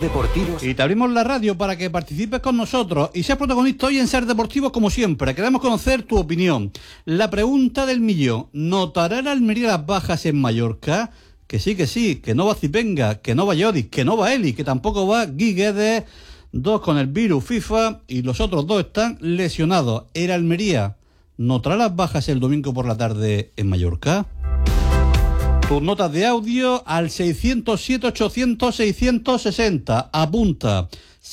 Deportivos. Y te abrimos la radio para que participes con nosotros y seas protagonista hoy en Ser Deportivos como siempre. Queremos conocer tu opinión. La pregunta del millón: ¿notará el Almería las bajas en Mallorca? Que sí, que no va Zipenga, que no va Lloris, que no va Eli, que tampoco va Guy Guedes, 2 con el virus FIFA y los otros 2 están lesionados. ¿El Almería notará las bajas el domingo por la tarde en Mallorca? Tus notas de audio al 607-800-660. Apunta.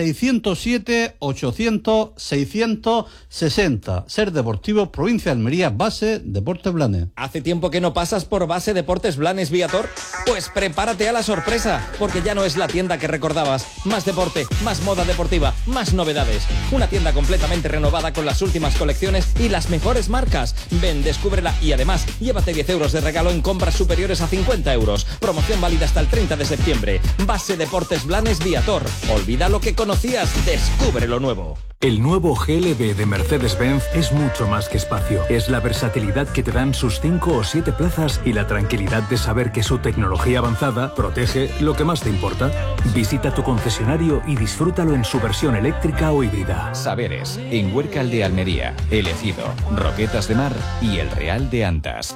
607-800-660. Ser Deportivos, provincia de Almería, Base Deportes Blanes. ¿Hace tiempo que no pasas por Base Deportes Blanes Viator? Pues prepárate a la sorpresa, porque ya no es la tienda que recordabas. Más deporte, más moda deportiva, más novedades. Una tienda completamente renovada con las últimas colecciones y las mejores marcas. Ven, descúbrela y además llévate 10 euros de regalo en compras superiores a 50 euros. Promoción válida hasta el 30 de septiembre. Base Deportes Blanes Viator. Olvida lo que conocías, descubre lo nuevo. El nuevo GLB de Mercedes-Benz es mucho más que espacio. Es la versatilidad que te dan sus 5 o 7 plazas y la tranquilidad de saber que su tecnología avanzada protege lo que más te importa. Visita tu concesionario y disfrútalo en su versión eléctrica o híbrida. Saberes, en Huércal de Almería, El Ejido, Roquetas de Mar y El Real de Antas.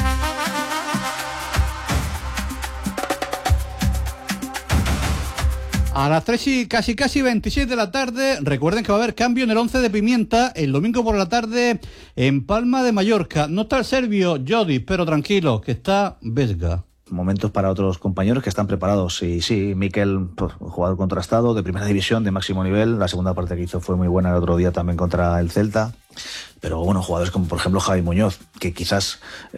A las 3 y casi 26 de la tarde, recuerden que va a haber cambio en el 11 de Pimienta el domingo por la tarde en Palma de Mallorca. No está el serbio Lloris, pero tranquilo, que está Vesga. Momentos para otros compañeros que están preparados. Y sí, Mikel, pues, jugador contrastado, de primera división, de máximo nivel. La segunda parte que hizo fue muy buena el otro día también contra el Celta. Pero bueno, jugadores como por ejemplo Javi Muñoz, que quizás,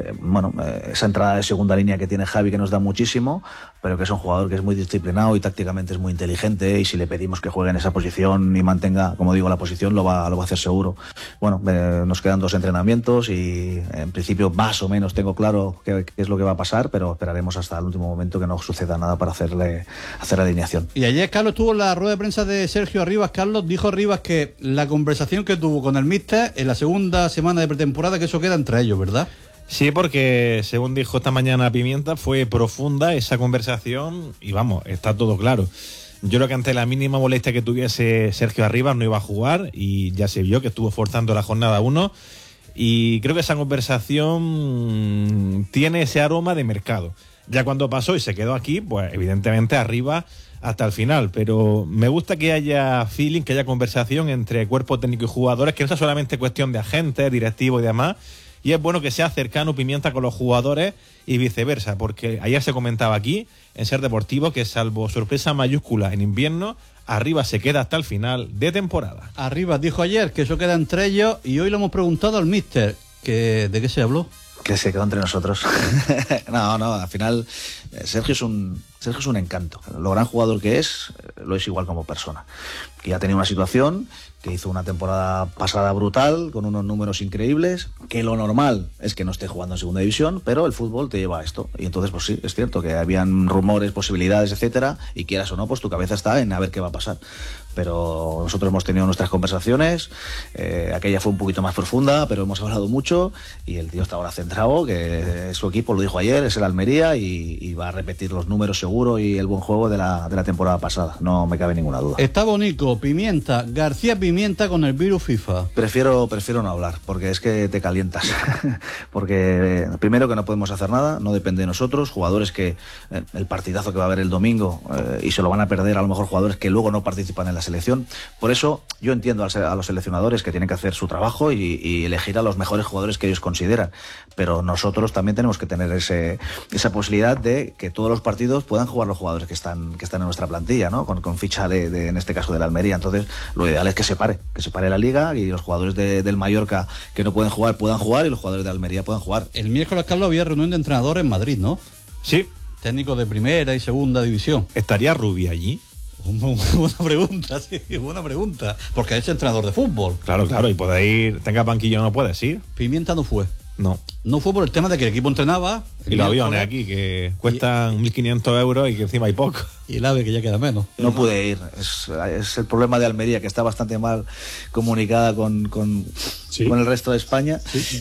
esa entrada de segunda línea que tiene Javi que nos da muchísimo, pero que es un jugador que es muy disciplinado y tácticamente es muy inteligente, y si le pedimos que juegue en esa posición y mantenga, como digo, la posición, lo va a hacer seguro. Bueno, nos quedan 2 entrenamientos y en principio más o menos tengo claro qué es lo que va a pasar, pero esperaremos hasta el último momento que no suceda nada para hacer la alineación. Y ayer Carlos estuvo en la rueda de prensa de Sergio Arribas. Carlos dijo Arribas que la conversación que tuvo con el míster en la segunda semana de pretemporada, que eso queda entre ellos, ¿verdad? Sí, porque según dijo esta mañana Pimienta, fue profunda esa conversación y vamos, está todo claro. Yo creo que ante la mínima molestia que tuviese Sergio Arribas no iba a jugar, y ya se vio que estuvo forzando la jornada 1, y creo que esa conversación tiene ese aroma de mercado. Ya cuando pasó y se quedó aquí, pues evidentemente Arribas hasta el final, pero me gusta que haya feeling, que haya conversación entre cuerpo técnico y jugadores, que no sea solamente cuestión de agentes, directivos y demás, y es bueno que sea cercano Pimienta con los jugadores y viceversa, porque ayer se comentaba aquí, en Ser Deportivo, que salvo sorpresa mayúscula en invierno, Arribas se queda hasta el final de temporada. Arribas dijo ayer que eso queda entre ellos, y hoy le hemos preguntado al míster que ¿de qué se habló? Que se quedó entre nosotros. No, al final Sergio es un encanto. Lo gran jugador que es, lo es igual como persona. Que ya tenía una situación, que hizo una temporada pasada brutal, con unos números increíbles, que lo normal es que no esté jugando en segunda división, pero el fútbol te lleva a esto. Y entonces, pues sí, es cierto que habían rumores, posibilidades, etcétera, y quieras o no, pues tu cabeza está en a ver qué va a pasar. Pero nosotros hemos tenido nuestras conversaciones, aquella fue un poquito más profunda, pero hemos hablado mucho, y el tío está ahora centrado, que su equipo, lo dijo ayer, es el Almería, y va a repetir los números seguro y el buen juego de la temporada pasada, no me cabe ninguna duda. Está bonito, Pimienta, García Pimienta con el virus FIFA. Prefiero no hablar, porque es que te calientas. Porque primero que no podemos hacer nada, no depende de nosotros, jugadores que el partidazo que va a haber el domingo, y se lo van a perder a lo mejor jugadores que luego no participan en la selección. Por eso yo entiendo a los seleccionadores que tienen que hacer su trabajo y elegir a los mejores jugadores que ellos consideran, pero nosotros también tenemos que tener esa posibilidad de que todos los partidos puedan jugar los jugadores que están en nuestra plantilla, ¿no? Con ficha de en este caso de la Almería. Entonces lo ideal es que se pare la liga y los jugadores del Mallorca que no puedan jugar y los jugadores de Almería puedan jugar. El miércoles, Carlos, había reunión de entrenadores en Madrid, ¿no? Sí. Técnicos de primera y segunda división. ¿Estaría Rubí allí? Buena pregunta, sí, buena pregunta. Porque es entrenador de fútbol. Claro, y puede ir, tenga banquillo, no puedes ir. Pimienta no fue. No fue por el tema de que el equipo entrenaba. Y los aviones aquí, que cuestan 1.500 euros y que encima hay poco. Y el AVE, que ya queda menos. No pude ir. Es el problema de Almería, que está bastante mal comunicada con el resto de España. Sí,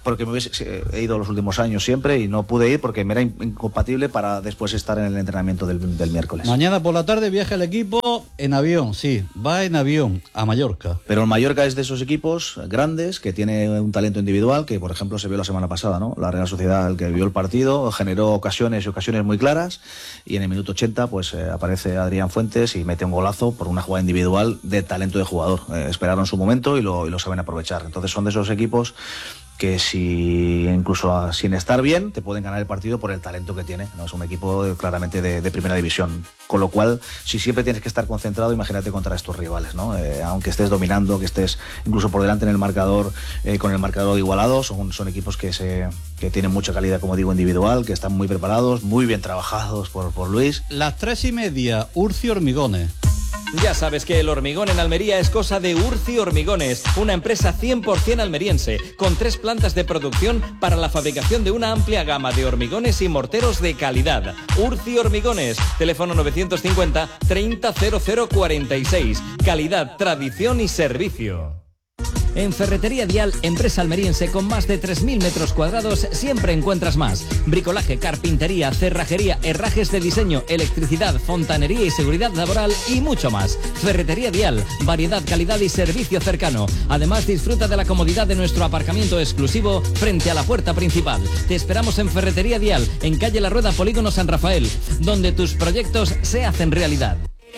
porque he ido los últimos años siempre y no pude ir porque me era incompatible para después estar en el entrenamiento del miércoles. Mañana por la tarde viaja el equipo en avión, sí, va en avión a Mallorca. Pero el Mallorca es de esos equipos grandes que tiene un talento individual que, por ejemplo, se vio la semana pasada, ¿no? La Real Sociedad, el que vio el partido, generó ocasiones muy claras y en el minuto 80 pues aparece Adrián Fuentes y mete un golazo por una jugada individual de talento de jugador. Esperaron su momento y lo saben aprovechar. Entonces son de esos equipos que si incluso sin estar bien te pueden ganar el partido por el talento que tiene, ¿no? Es un equipo claramente de primera división, con lo cual si siempre tienes que estar concentrado, imagínate contra estos rivales, ¿no? Aunque estés dominando, que estés incluso por delante en el marcador, con el marcador igualado, son equipos que tienen mucha calidad, como digo, individual, que están muy preparados, muy bien trabajados por Luis. Las 3:30, Urci Hormigones. Ya sabes que el hormigón en Almería es cosa de Urci Hormigones, una empresa 100% almeriense, con 3 plantas de producción para la fabricación de una amplia gama de hormigones y morteros de calidad. Urci Hormigones, teléfono 950 30 00 46, calidad, tradición y servicio. En Ferretería Dial, empresa almeriense con más de 3.000 metros cuadrados, siempre encuentras más. Bricolaje, carpintería, cerrajería, herrajes de diseño, electricidad, fontanería y seguridad laboral y mucho más. Ferretería Dial, variedad, calidad y servicio cercano. Además, disfruta de la comodidad de nuestro aparcamiento exclusivo frente a la puerta principal. Te esperamos en Ferretería Dial, en calle La Rueda, Polígono San Rafael, donde tus proyectos se hacen realidad.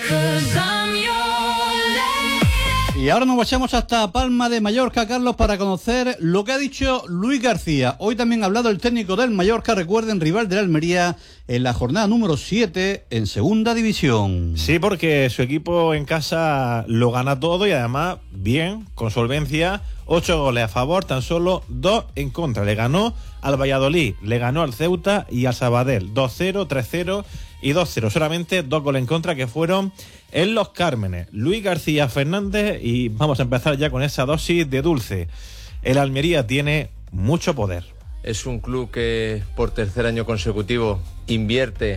Y ahora nos marchamos hasta Palma de Mallorca, Carlos, para conocer lo que ha dicho Luis García. Hoy también ha hablado el técnico del Mallorca, recuerden, rival de la Almería, en la jornada número 7 en segunda división. Sí, porque su equipo en casa lo gana todo y además bien, con solvencia, 8 goles a favor, tan solo 2 en contra. Le ganó al Valladolid, le ganó al Ceuta y al Sabadell, 2-0, 3-0 y 2-0. Solamente 2 goles en contra que fueron en Los Cármenes. Luis García Fernández, y vamos a empezar ya con esa dosis de dulce. El Almería tiene mucho poder. Es un club que por tercer año consecutivo invierte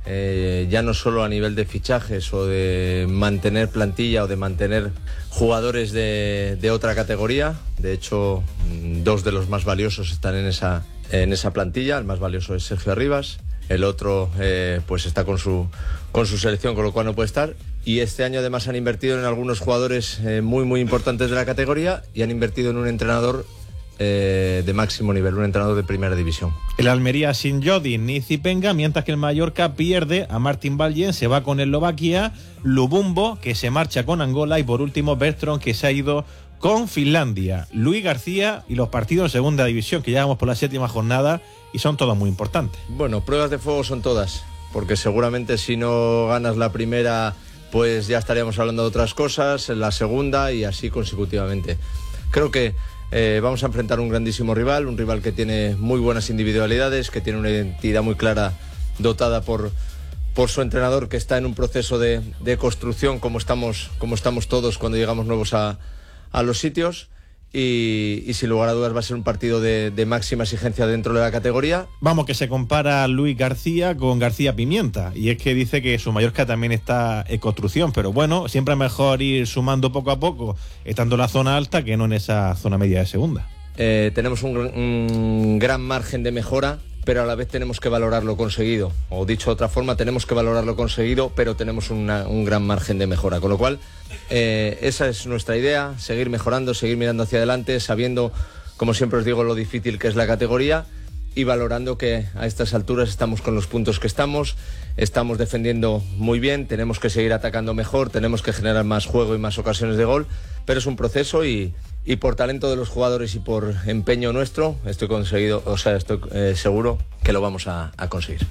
ya no solo a nivel de fichajes o de mantener plantilla o de mantener jugadores de otra categoría. De hecho, 2 de los más valiosos están en esa plantilla. El más valioso es Sergio Arribas. El otro pues está con su selección, con lo cual no puede estar. Y este año además han invertido en algunos jugadores muy importantes de la categoría y han invertido en un entrenador de máximo nivel, un entrenador de primera división. El Almería sin Jodi ni Zipenga, mientras que el Mallorca pierde a Martin Valjen, se va con Eslovaquia, Lubumbo, que se marcha con Angola, y por último Bertrand, que se ha ido con Finlandia. Luis García y los partidos en segunda división, que ya vamos por la 7ª jornada y son todos muy importantes. Bueno, pruebas de fuego son todas, porque seguramente si no ganas la primera, pues ya estaríamos hablando de otras cosas, en la segunda y así consecutivamente. Creo que vamos a enfrentar un grandísimo rival, un rival que tiene muy buenas individualidades, que tiene una identidad muy clara, dotada por su entrenador, que está en un proceso de construcción, como estamos todos cuando llegamos nuevos a los sitios. Y sin lugar a dudas va a ser un partido de máxima exigencia dentro de la categoría. Vamos, que se compara Luis García con García Pimienta, y es que dice que su Mallorca también está en construcción, pero bueno, siempre es mejor ir sumando poco a poco, estando en la zona alta que no en esa zona media de segunda. Tenemos un gran margen de mejora, pero a la vez tenemos que valorar lo conseguido, o dicho de otra forma, tenemos que valorar lo conseguido, pero tenemos un gran margen de mejora, con lo cual esa es nuestra idea, seguir mejorando, seguir mirando hacia adelante, sabiendo, como siempre os digo, lo difícil que es la categoría y valorando que a estas alturas estamos con los puntos que estamos defendiendo muy bien, tenemos que seguir atacando mejor, tenemos que generar más juego y más ocasiones de gol, pero es un proceso y por talento de los jugadores y por empeño nuestro, estoy seguro que lo vamos a conseguir.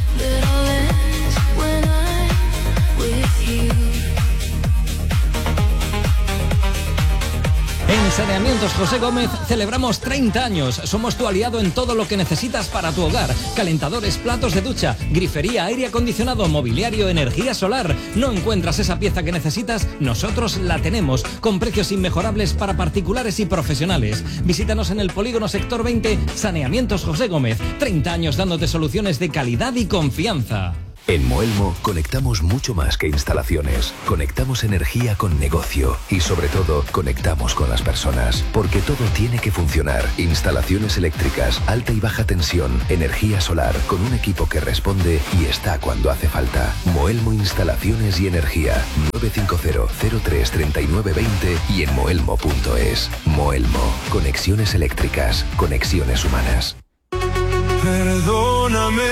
En Saneamientos José Gómez celebramos 30 años. Somos tu aliado en todo lo que necesitas para tu hogar. Calentadores, platos de ducha, grifería, aire acondicionado, mobiliario, energía solar. ¿No encuentras esa pieza que necesitas? Nosotros la tenemos, con precios inmejorables para particulares y profesionales. Visítanos en el Polígono Sector 20, Saneamientos José Gómez. 30 años dándote soluciones de calidad y confianza. En Moelmo conectamos mucho más que instalaciones. Conectamos energía con negocio y sobre todo conectamos con las personas. Porque todo tiene que funcionar. Instalaciones eléctricas, alta y baja tensión, energía solar, con un equipo que responde y está cuando hace falta. Moelmo Instalaciones y Energía. 950-03-3920 y en moelmo.es. Moelmo. Conexiones eléctricas. Conexiones humanas. Perdóname.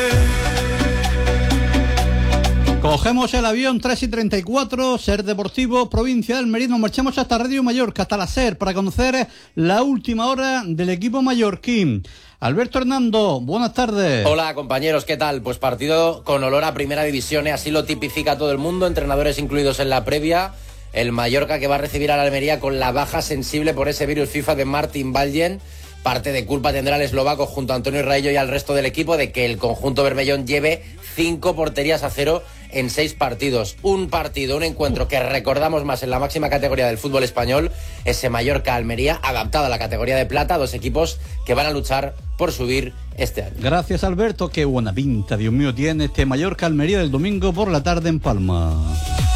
Cogemos el avión 3:34, Ser Deportivo, provincia de Almería. Nos marchamos hasta Radio Mallorca, hasta la SER, para conocer la última hora del equipo mallorquín. Alberto Hernando, buenas tardes. Hola compañeros, ¿qué tal? Pues partido con olor a primera división, así lo tipifica todo el mundo, entrenadores incluidos en la previa. El Mallorca que va a recibir a la Almería con la baja sensible por ese virus FIFA de Martin Valjen. Parte de culpa tendrá el eslovaco junto a Antonio Raillo y al resto del equipo de que el conjunto bermellón lleve 5 porterías a 0 en 6 partidos. Un encuentro que recordamos más en la máxima categoría del fútbol español, ese Mallorca-Almería, adaptado a la categoría de plata, 2 equipos que van a luchar por subir este año. Gracias, Alberto, qué buena pinta, Dios mío, tiene este Mallorca-Almería del domingo por la tarde en Palma.